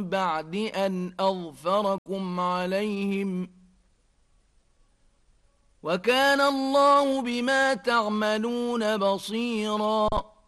بعد أن أظفركم عليهم وكان الله بما تعملون بصيراً